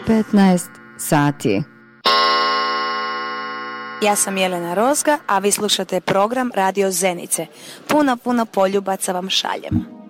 15 sati. Ja sam Jelena Rozga, a vi slušate program Radio Zenice. Puno poljubaca vam šaljem.